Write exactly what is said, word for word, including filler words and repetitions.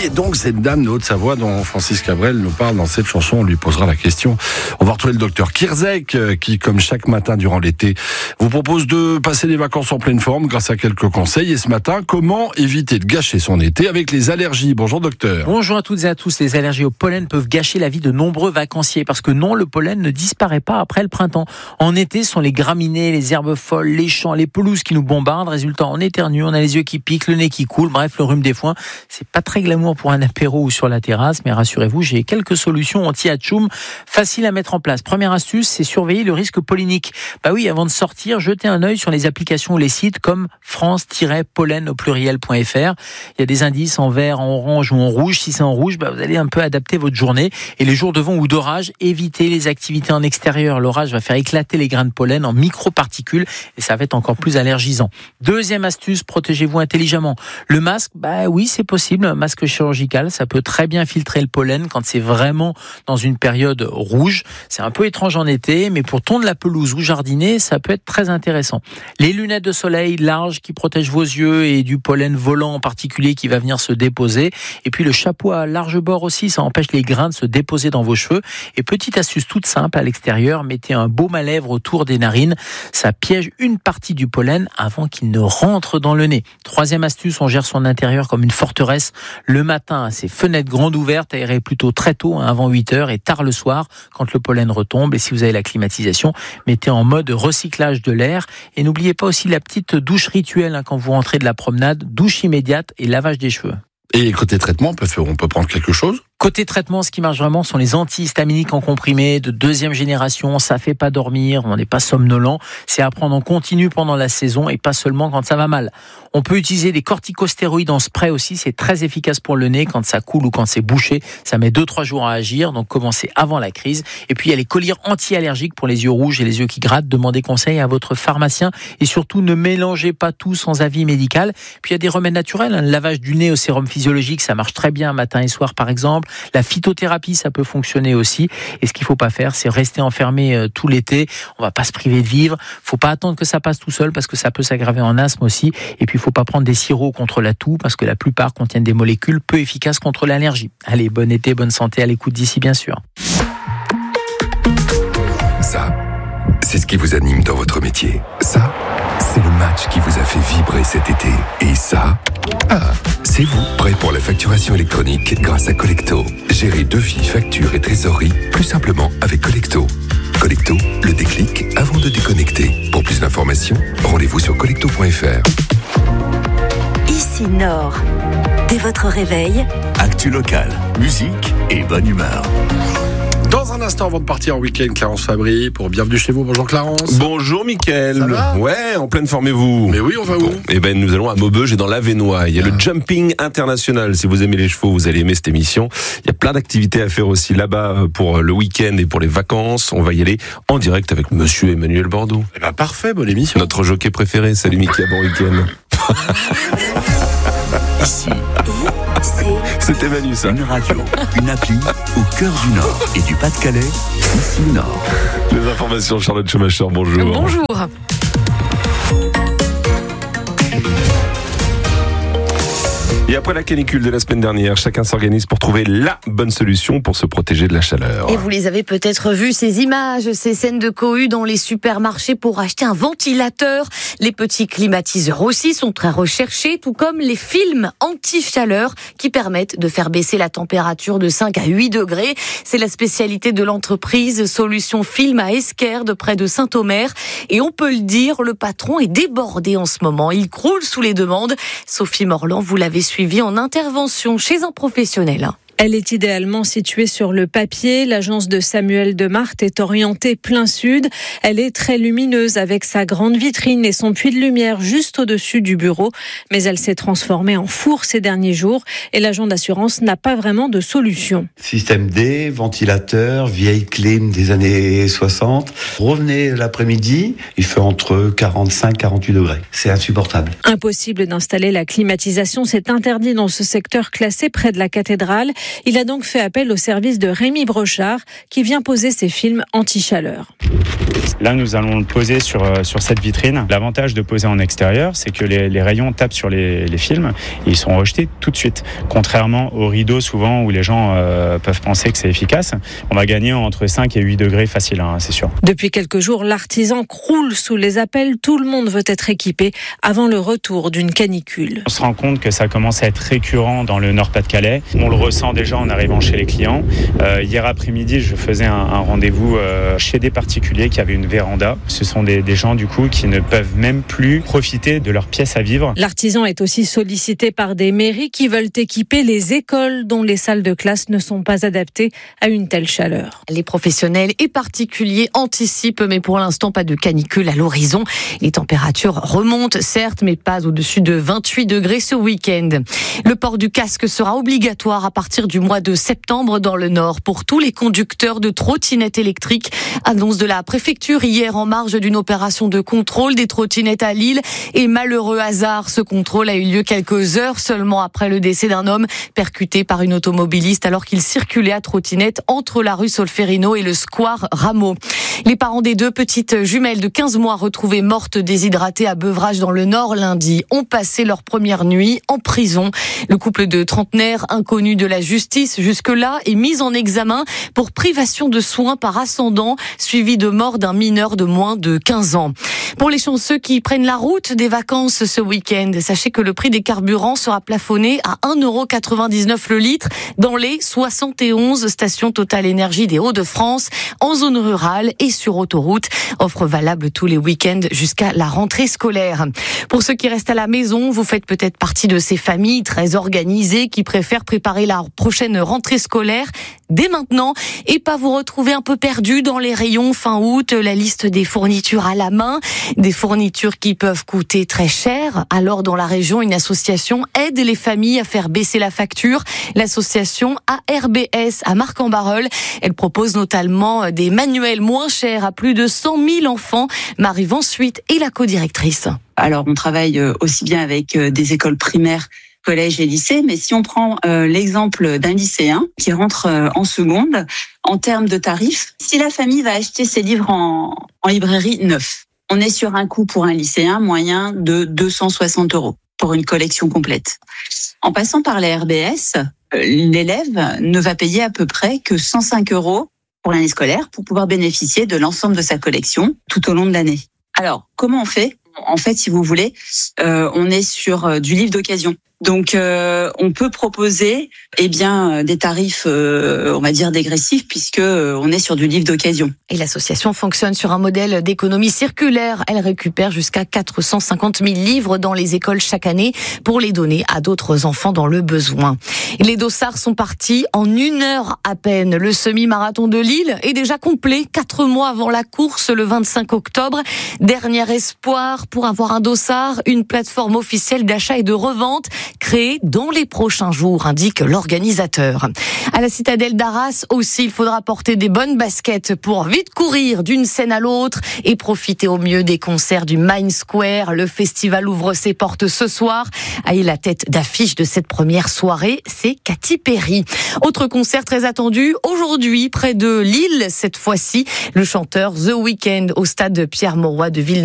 Qui est donc cette dame de Haute-Savoie dont Francis Cabrel nous parle dans cette chanson? On lui posera la question. On va retrouver le docteur Kirzek qui, comme chaque matin durant l'été, vous propose de passer des vacances en pleine forme grâce à quelques conseils. Et ce matin, comment éviter de gâcher son été avec les allergies? Bonjour docteur. Bonjour à toutes et à tous. Les allergies au pollen peuvent gâcher la vie de nombreux vacanciers parce que non, le pollen ne disparaît pas après le printemps. En été, ce sont les graminées, les herbes folles, les champs, les pelouses qui nous bombardent. Résultat, on éternue, on a les yeux qui piquent, le nez qui coule, bref, le rhume des foins. C'est pas très glamour pour un apéro ou sur la terrasse, mais rassurez-vous, j'ai quelques solutions anti-atchoum faciles à mettre en place. Première astuce, c'est surveiller le risque pollinique. Bah oui, avant de sortir, jetez un œil sur les applications ou les sites comme france-pollen au pluriel.fr. Il y a des indices en vert, en orange ou en rouge. Si c'est en rouge, bah vous allez un peu adapter votre journée. Et les jours de vent ou d'orage, évitez les activités en extérieur. L'orage va faire éclater les grains de pollen en microparticules et ça va être encore plus allergisant. Deuxième astuce, protégez-vous intelligemment. Le masque, bah oui, c'est possible. Un masque chirurgical, ça peut très bien filtrer le pollen quand c'est vraiment dans une période rouge. C'est un peu étrange en été, mais pour tondre la pelouse ou jardiner, ça peut être très intéressant. Les lunettes de soleil larges qui protègent vos yeux et du pollen volant en particulier qui va venir se déposer. Et puis le chapeau à large bord aussi, ça empêche les grains de se déposer dans vos cheveux. Et petite astuce toute simple à l'extérieur, mettez un baume à lèvres autour des narines. Ça piège une partie du pollen avant qu'il ne rentre dans le nez. Troisième astuce, on gère son intérieur comme une forteresse. Le matin, ses fenêtres grandes ouvertes, aérez plutôt très tôt, hein, avant huit heures, et tard le soir, quand le pollen retombe. Et si vous avez la climatisation, mettez en mode recyclage de l'air. Et n'oubliez pas aussi la petite douche rituelle, hein, quand vous rentrez de la promenade, douche immédiate et lavage des cheveux. Et côté traitement, on peut, faire, on peut prendre quelque chose? Côté traitement, ce qui marche vraiment sont les antihistaminiques en comprimé de deuxième génération. Ça fait pas dormir, on n'est pas somnolent. C'est à prendre en continu pendant la saison et pas seulement quand ça va mal. On peut utiliser des corticostéroïdes en spray aussi. C'est très efficace pour le nez quand ça coule ou quand c'est bouché. Ça met deux trois jours à agir, donc commencez avant la crise. Et puis il y a les collyres anti-allergiques pour les yeux rouges et les yeux qui grattent. Demandez conseil à votre pharmacien et surtout ne mélangez pas tout sans avis médical. Puis il y a des remèdes naturels. Le lavage du nez au sérum physiologique, ça marche très bien matin et soir par exemple. La phytothérapie, ça peut fonctionner aussi. Et ce qu'il faut pas faire, c'est rester enfermé euh, tout l'été. On va pas se priver de vivre. Faut pas attendre que ça passe tout seul parce que ça peut s'aggraver en asthme aussi. Et puis, il faut pas prendre des sirops contre la toux parce que la plupart contiennent des molécules peu efficaces contre l'allergie. Allez, bon été, bonne santé à l'écoute d'ici, bien sûr. Ça, c'est ce qui vous anime dans votre métier. Ça, c'est le match qui vous a fait vibrer cet été. Et ça, ah, c'est vous, prêt pour la facturation électronique grâce à Collecto. Gérez devis, factures et trésorerie plus simplement avec Collecto. Collecto, le déclic avant de déconnecter. Pour plus d'informations, rendez-vous sur collecto point f r. Ici Nord. Dès votre réveil, actu locale, musique et bonne humeur. Dans un instant, avant de partir en week-end, Clarence Fabry pour Bienvenue chez vous. Bonjour Clarence. Bonjour Mickaël. Ça va ? Ouais, en pleine forme et vous ? Mais oui, on va où ? Bon, eh ben nous allons à Maubeuge et dans l'Avesnois. Il y a ah. le Jumping International. Si vous aimez les chevaux, vous allez aimer cette émission. Il y a plein d'activités à faire aussi là-bas pour le week-end et pour les vacances. On va y aller en direct avec Monsieur Emmanuel Bordeaux. Eh ben parfait, bonne émission. Notre jockey préféré. Salut Mickaël, bon week-end. Ici, c'était Manu, ça. Une radio, une appli au cœur du Nord et du Pas-de-Calais. Ici Nord. Les informations, Charlotte Schumacher, bonjour. Bonjour. Et après la canicule de la semaine dernière, chacun s'organise pour trouver la bonne solution pour se protéger de la chaleur. Et vous les avez peut-être vues, ces images, ces scènes de cohue dans les supermarchés pour acheter un ventilateur. Les petits climatiseurs aussi sont très recherchés, tout comme les films anti-chaleur qui permettent de faire baisser la température de cinq à huit degrés. C'est la spécialité de l'entreprise Solutions Film à Esquerdes, près de Saint-Omer. Et on peut le dire, le patron est débordé en ce moment. Il croule sous les demandes. Sophie Morland, vous l'avez suivi en intervention chez un professionnel. Elle est idéalement située sur le papier. L'agence de Samuel Demarthe est orientée plein sud. Elle est très lumineuse avec sa grande vitrine et son puits de lumière juste au-dessus du bureau. Mais elle s'est transformée en four ces derniers jours et l'agent d'assurance n'a pas vraiment de solution. Système D, ventilateur, vieille clim des années soixante. Revenez l'après-midi, il fait entre quarante-cinq et quarante-huit degrés. C'est insupportable. Impossible d'installer la climatisation. C'est interdit dans ce secteur classé près de la cathédrale. Il a donc fait appel au service de Rémi Brochard qui vient poser ses films anti-chaleur. Là, nous allons le poser sur, sur cette vitrine. L'avantage de poser en extérieur, c'est que les, les rayons tapent sur les, les films et ils sont rejetés tout de suite. Contrairement aux rideaux, souvent, où les gens euh, peuvent penser que c'est efficace, on va gagner entre cinq et huit degrés facile, hein, c'est sûr. Depuis quelques jours, l'artisan croule sous les appels. Tout le monde veut être équipé avant le retour d'une canicule. On se rend compte que ça commence à être récurrent dans le Nord-Pas-de-Calais. On le ressent déjà en arrivant chez les clients. Euh, hier après-midi, je faisais un, un rendez-vous euh, chez des particuliers qui avaient une véranda. Ce sont des, des gens du coup qui ne peuvent même plus profiter de leur pièce à vivre. L'artisan est aussi sollicité par des mairies qui veulent équiper les écoles dont les salles de classe ne sont pas adaptées à une telle chaleur. Les professionnels et particuliers anticipent, mais pour l'instant pas de canicule à l'horizon. Les températures remontent certes, mais pas au-dessus de vingt-huit degrés ce week-end. Le port du casque sera obligatoire à partir du mois de septembre dans le Nord pour tous les conducteurs de trottinettes électriques. Annonce de la préfecture hier en marge d'une opération de contrôle des trottinettes à Lille. Et malheureux hasard, ce contrôle a eu lieu quelques heures seulement après le décès d'un homme percuté par une automobiliste alors qu'il circulait à trottinette entre la rue Solferino et le square Rameau. Les parents des deux petites jumelles de quinze mois retrouvées mortes déshydratées à Beuvrages dans le Nord lundi ont passé leur première nuit en prison. Le couple de trentenaires inconnus de la justice jusque-là est mis en examen pour privation de soins par ascendant suivi de mort d'un mineur de moins de quinze ans. Pour les chanceux qui prennent la route des vacances ce week-end, sachez que le prix des carburants sera plafonné à un euro quatre-vingt-dix-neuf le litre dans les soixante et onze stations Total Énergie des Hauts-de-France, en zone rurale et sur autoroute. Offre valable tous les week-ends jusqu'à la rentrée scolaire. Pour ceux qui restent à la maison, vous faites peut-être partie de ces familles très organisées qui préfèrent préparer la prochaine rentrée scolaire dès maintenant et pas vous retrouver un peu perdu dans les rayons fin août, la liste des fournitures à la main, des fournitures qui peuvent coûter très cher. Alors dans la région, une association aide les familles à faire baisser la facture, l'association A R B S à Marc-en-Barœul. Elle propose notamment des manuels moins chers à plus de cent mille enfants. Marie Vansuite est la co-directrice. Alors on travaille aussi bien avec des écoles primaires, collège et lycée, mais si on prend euh, l'exemple d'un lycéen qui rentre euh, en seconde, en termes de tarifs, si la famille va acheter ses livres en, en librairie neuf, on est sur un coût pour un lycéen moyen de deux cent soixante euros pour une collection complète. En passant par la R B S, euh, l'élève ne va payer à peu près que cent cinq euros pour l'année scolaire pour pouvoir bénéficier de l'ensemble de sa collection tout au long de l'année. Alors, comment on fait ? En fait, si vous voulez, euh, on est sur euh, du livre d'occasion. Donc, euh, on peut proposer, eh bien, des tarifs, euh, on va dire dégressifs, puisque euh, on est sur du livre d'occasion. Et l'association fonctionne sur un modèle d'économie circulaire. Elle récupère jusqu'à quatre cent cinquante mille livres dans les écoles chaque année pour les donner à d'autres enfants dans le besoin. Et les dossards sont partis en une heure à peine. Le semi-marathon de Lille est déjà complet, quatre mois avant la course, le vingt-cinq octobre. Dernier espoir pour avoir un dossard, une plateforme officielle d'achat et de revente créée dans les prochains jours, indique l'organisateur. À la citadelle d'Arras aussi, il faudra porter des bonnes baskets pour vite courir d'une scène à l'autre et profiter au mieux des concerts du Mind Square. Le festival ouvre ses portes ce soir. Et la tête d'affiche de cette première soirée, c'est Katy Perry. Autre concert très attendu aujourd'hui près de Lille, cette fois-ci, le chanteur The Weeknd au stade Pierre-Mauroy de Villeneuve.